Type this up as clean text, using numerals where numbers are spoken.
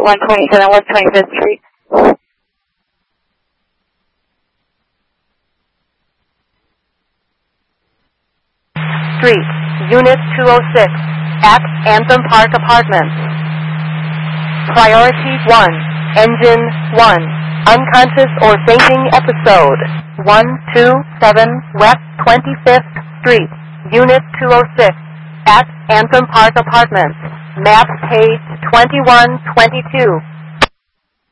127 West 25th Street. Street, Unit 206, at Anthem Park Apartments. Priority 1, Engine 1, unconscious or fainting episode, 127 West 25th Street, Unit 206, at Anthem Park Apartments. Map page 2122.